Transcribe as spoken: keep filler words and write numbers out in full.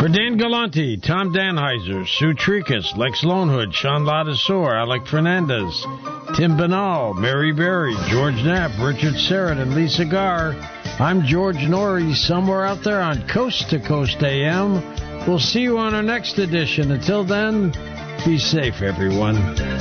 For Dan Galante, Tom Danheiser, Sue Tricus, Lex Lonehood, Sean Ladasor, Alec Fernandez, Tim Banal, Mary Berry, George Knapp, Richard Serrett, and Lisa Garr, I'm George Norrie, somewhere out there on Coast to Coast A M. We'll see you on our next edition. Until then, be safe, everyone.